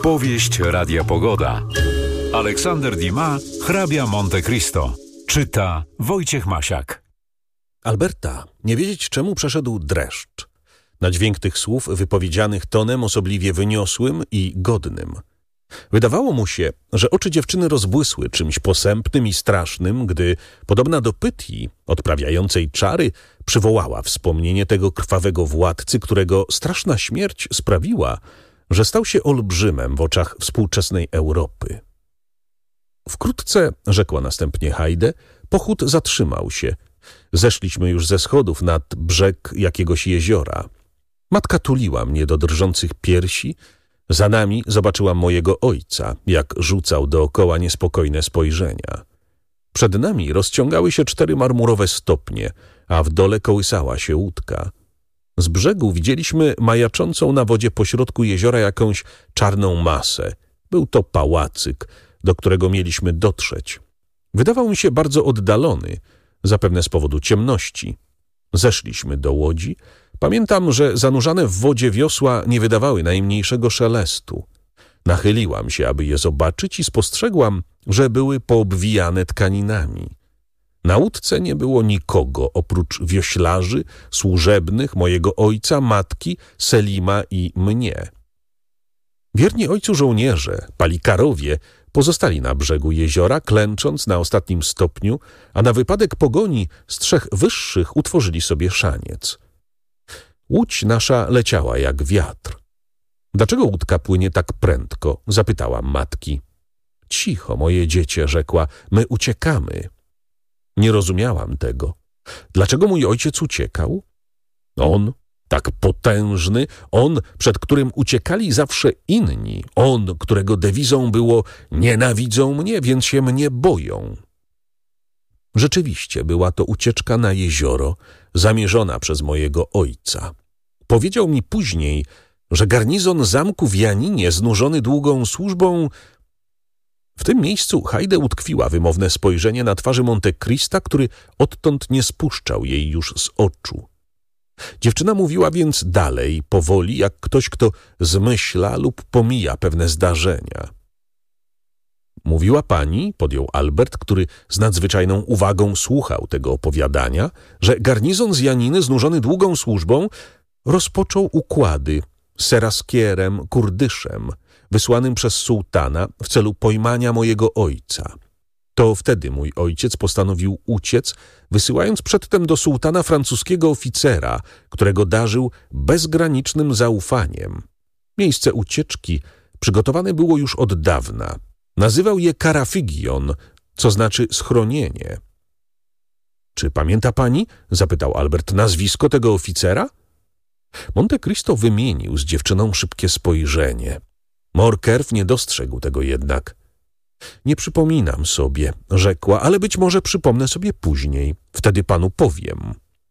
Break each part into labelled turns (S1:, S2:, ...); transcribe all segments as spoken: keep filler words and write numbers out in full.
S1: Powieść Radia Pogoda. Aleksander Dumas, Hrabia Monte Cristo. Czyta Wojciech Masiak.
S2: Alberta, nie wiedzieć czemu, przeszedł dreszcz. Na dźwięk tych słów wypowiedzianych tonem osobliwie wyniosłym i godnym. Wydawało mu się, że oczy dziewczyny rozbłysły czymś posępnym i strasznym, gdy, podobna do Pythii, odprawiającej czary, przywołała wspomnienie tego krwawego władcy, którego straszna śmierć sprawiła, że stał się olbrzymem w oczach współczesnej Europy. Wkrótce, rzekła następnie Haide, pochód zatrzymał się. Zeszliśmy już ze schodów nad brzeg jakiegoś jeziora. Matka tuliła mnie do drżących piersi. Za nami zobaczyłam mojego ojca, jak rzucał dookoła niespokojne spojrzenia. Przed nami rozciągały się cztery marmurowe stopnie, a w dole kołysała się łódka. Z brzegu widzieliśmy majaczącą na wodzie pośrodku jeziora jakąś czarną masę. Był to pałacyk, do którego mieliśmy dotrzeć. Wydawał mi się bardzo oddalony, zapewne z powodu ciemności. Zeszliśmy do łodzi. Pamiętam, że zanurzane w wodzie wiosła nie wydawały najmniejszego szelestu. Nachyliłam się, aby je zobaczyć i spostrzegłam, że były poobwijane tkaninami. Na łódce nie było nikogo oprócz wioślarzy, służebnych, mojego ojca, matki, Selima i mnie. Wierni ojcu żołnierze, palikarowie, pozostali na brzegu jeziora, klęcząc na ostatnim stopniu, a na wypadek pogoni z trzech wyższych utworzyli sobie szaniec. Łódź nasza leciała jak wiatr. Dlaczego łódka płynie tak prędko? Zapytałam matki. Cicho, moje dziecię, rzekła, my uciekamy. Nie rozumiałam tego. Dlaczego mój ojciec uciekał? On, tak potężny, on, przed którym uciekali zawsze inni, on, którego dewizą było nienawidzą mnie, więc się mnie boją. Rzeczywiście była to ucieczka na jezioro, zamierzona przez mojego ojca. Powiedział mi później, że garnizon zamku w Janinie, znużony długą służbą... W tym miejscu Haide utkwiła wymowne spojrzenie na twarzy Monte Crista, który odtąd nie spuszczał jej już z oczu. Dziewczyna mówiła więc dalej, powoli, jak ktoś, kto zmyśla lub pomija pewne zdarzenia. Mówiła pani, podjął Albert, który z nadzwyczajną uwagą słuchał tego opowiadania, że garnizon z Janiny, znużony długą służbą, rozpoczął układy z Seraskierem, Kurdyszem, wysłanym przez sułtana w celu pojmania mojego ojca. To wtedy mój ojciec postanowił uciec, wysyłając przedtem do sułtana francuskiego oficera, którego darzył bezgranicznym zaufaniem. Miejsce ucieczki przygotowane było już od dawna. Nazywał je Karafigion, co znaczy schronienie. Czy pamięta pani? Zapytał Albert, nazwisko tego oficera? Monte Cristo wymienił z dziewczyną szybkie spojrzenie. Morkerw nie dostrzegł tego jednak. Nie przypominam sobie, rzekła, ale być może przypomnę sobie później. Wtedy panu powiem.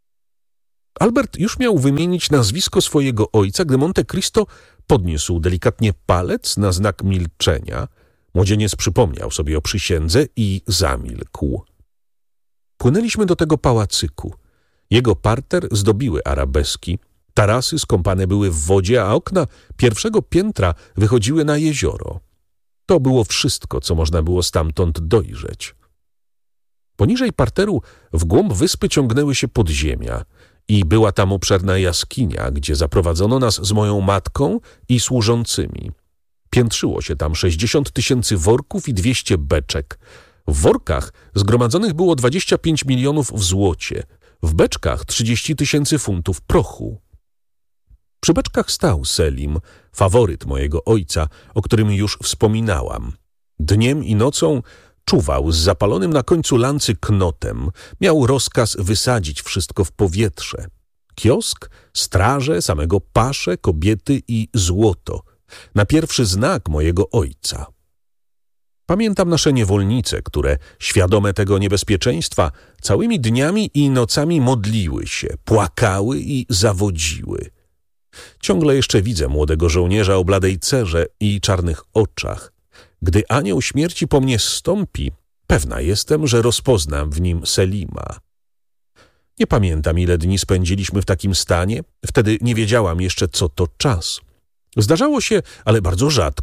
S2: Albert już miał wymienić nazwisko swojego ojca, gdy Monte Cristo podniósł delikatnie palec na znak milczenia. Młodzieniec przypomniał sobie o przysiędze i zamilkł. Płynęliśmy do tego pałacyku. Jego parter zdobiły arabeski. Tarasy skąpane były w wodzie, a okna pierwszego piętra wychodziły na jezioro. To było wszystko, co można było stamtąd dojrzeć. Poniżej parteru w głąb wyspy ciągnęły się podziemia i była tam obszerna jaskinia, gdzie zaprowadzono nas z moją matką i służącymi. Piętrzyło się tam sześćdziesiąt tysięcy worków i dwieście beczek. W workach zgromadzonych było dwadzieścia pięć milionów w złocie, w beczkach trzydzieści tysięcy funtów prochu. Przy beczkach stał Selim, faworyt mojego ojca, o którym już wspominałam. Dniem i nocą czuwał z zapalonym na końcu lancy knotem. Miał rozkaz wysadzić wszystko w powietrze. Kiosk, straże, samego pasze, kobiety i złoto. Na pierwszy znak mojego ojca. Pamiętam nasze niewolnice, które, świadome tego niebezpieczeństwa, całymi dniami i nocami modliły się, płakały i zawodziły. Ciągle jeszcze widzę młodego żołnierza o bladej cerze i czarnych oczach. Gdy anioł śmierci po mnie zstąpi, pewna jestem, że rozpoznam w nim Selima. Nie pamiętam, ile dni spędziliśmy w takim stanie. Wtedy nie wiedziałam jeszcze, co to czas. Zdarzało się, ale bardzo rzadko,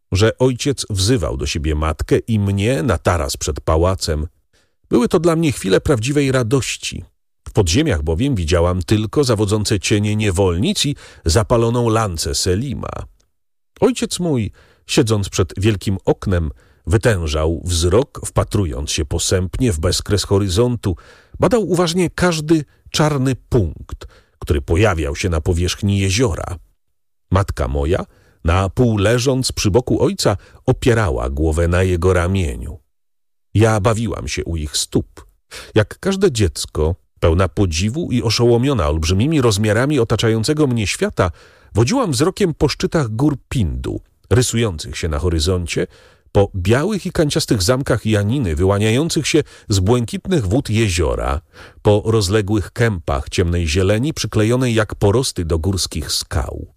S2: że ojciec wzywał do siebie matkę i mnie na taras przed pałacem. Były to dla mnie chwile prawdziwej radości. W podziemiach bowiem widziałam tylko zawodzące cienie niewolnic i zapaloną lancę Selima. Ojciec mój, siedząc przed wielkim oknem, wytężał wzrok, wpatrując się posępnie w bezkres horyzontu, badał uważnie każdy czarny punkt, który pojawiał się na powierzchni jeziora. Matka moja, na pół leżąc przy boku ojca, opierała głowę na jego ramieniu. Ja bawiłam się u ich stóp. Jak każde dziecko, pełna podziwu i oszołomiona olbrzymimi rozmiarami otaczającego mnie świata, wodziłam wzrokiem po szczytach gór Pindu, rysujących się na horyzoncie, po białych i kanciastych zamkach Janiny wyłaniających się z błękitnych wód jeziora, po rozległych kępach ciemnej zieleni przyklejonej jak porosty do górskich skał.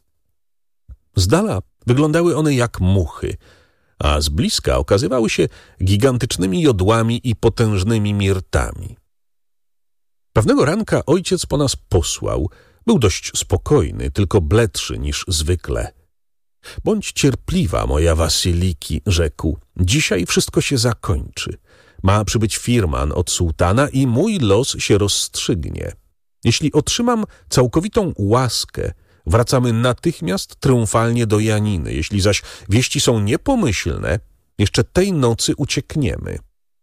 S2: Z dala wyglądały one jak muchy, a z bliska okazywały się gigantycznymi jodłami i potężnymi mirtami. Pewnego ranka ojciec po nas posłał. Był dość spokojny, tylko bledszy niż zwykle. Bądź cierpliwa, moja Wasiliki, rzekł. Dzisiaj wszystko się zakończy. Ma przybyć firman od sułtana i mój los się rozstrzygnie. Jeśli otrzymam całkowitą łaskę, wracamy natychmiast triumfalnie do Janiny. Jeśli zaś wieści są niepomyślne, jeszcze tej nocy uciekniemy.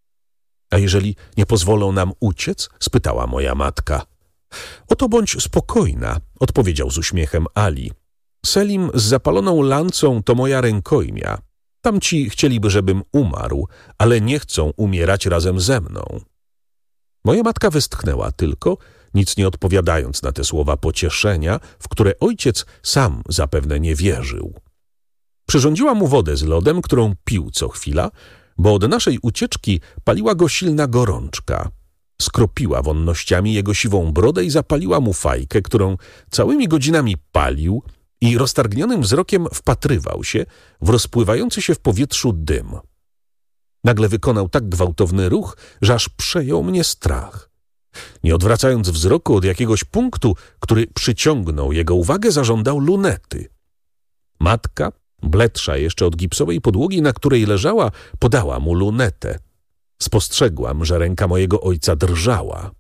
S2: A jeżeli nie pozwolą nam uciec? Spytała moja matka. Oto bądź spokojna, odpowiedział z uśmiechem Ali. Selim z zapaloną lancą to moja rękojmia. Tamci chcieliby, żebym umarł, ale nie chcą umierać razem ze mną. Moja matka westchnęła tylko, nic nie odpowiadając na te słowa pocieszenia, w które ojciec sam zapewne nie wierzył. Przyrządziła mu wodę z lodem, którą pił co chwila, bo od naszej ucieczki paliła go silna gorączka. Skropiła wonnościami jego siwą brodę i zapaliła mu fajkę, którą całymi godzinami palił i roztargnionym wzrokiem wpatrywał się w rozpływający się w powietrzu dym. Nagle wykonał tak gwałtowny ruch, że aż przejął mnie strach. Nie odwracając wzroku od jakiegoś punktu, który przyciągnął jego uwagę, zażądał lunety. Matka, bledsza jeszcze od gipsowej podłogi, na której leżała, podała mu lunetę. Spostrzegłam, że ręka mojego ojca drżała.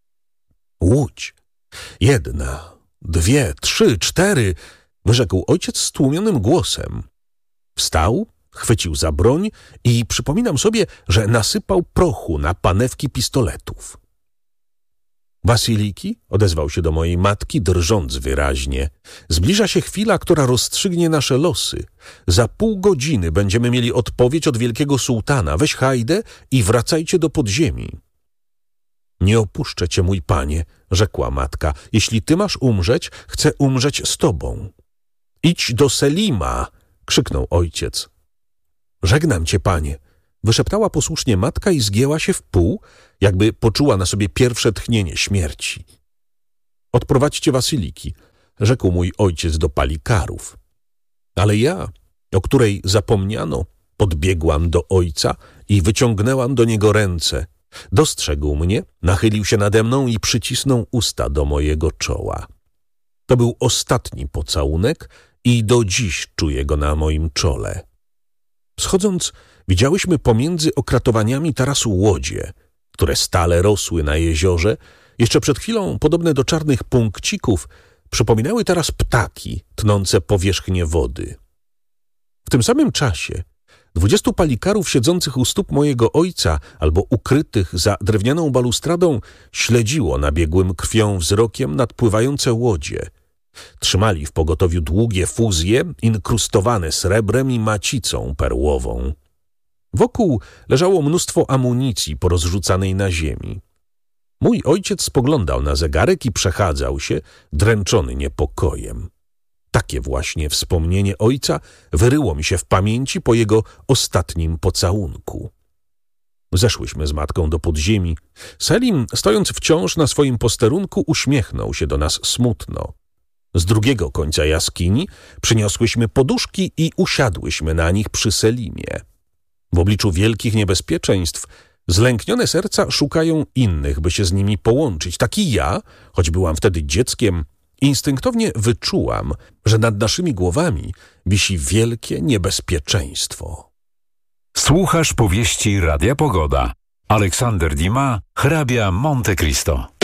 S2: Łódź! Jedna, dwie, trzy, cztery! Wyrzekł ojciec stłumionym głosem. Wstał, chwycił za broń i przypominam sobie, że nasypał prochu na panewki pistoletów. Wasiliki, odezwał się do mojej matki, drżąc wyraźnie. Zbliża się chwila, która rozstrzygnie nasze losy. Za pół godziny będziemy mieli odpowiedź od wielkiego sułtana. Weź hajdę i wracajcie do podziemi. Nie opuszczę cię, mój panie, rzekła matka. Jeśli ty masz umrzeć, chcę umrzeć z tobą. Idź do Selima, krzyknął ojciec. Żegnam cię, panie, wyszeptała posłusznie matka i zgięła się w pół, jakby poczuła na sobie pierwsze tchnienie śmierci. Odprowadźcie Wasiliki, rzekł mój ojciec do palikarów. Ale ja, o której zapomniano, podbiegłam do ojca i wyciągnęłam do niego ręce. Dostrzegł mnie, nachylił się nade mną i przycisnął usta do mojego czoła. To był ostatni pocałunek i do dziś czuję go na moim czole. Schodząc, widziałyśmy pomiędzy okratowaniami tarasu łodzie, które stale rosły na jeziorze, jeszcze przed chwilą podobne do czarnych punkcików, przypominały teraz ptaki tnące powierzchnię wody. W tym samym czasie dwudziestu palikarów siedzących u stóp mojego ojca albo ukrytych za drewnianą balustradą śledziło nabiegłym krwią wzrokiem nadpływające łodzie. Trzymali w pogotowiu długie fuzje inkrustowane srebrem i macicą perłową. Wokół leżało mnóstwo amunicji porozrzucanej na ziemi. Mój ojciec spoglądał na zegarek i przechadzał się, dręczony niepokojem. Takie właśnie wspomnienie ojca wyryło mi się w pamięci po jego ostatnim pocałunku. Zeszłyśmy z matką do podziemi. Selim, stojąc wciąż na swoim posterunku, uśmiechnął się do nas smutno. Z drugiego końca jaskini przyniosłyśmy poduszki i usiadłyśmy na nich przy Selimie. W obliczu wielkich niebezpieczeństw zlęknione serca szukają innych, by się z nimi połączyć. Tak i ja, choć byłam wtedy dzieckiem, Instynktownie wyczułam, że nad naszymi głowami wisi wielkie niebezpieczeństwo.
S1: Słuchasz powieści Radia Pogoda. Aleksander Dumas, hrabia Monte Cristo.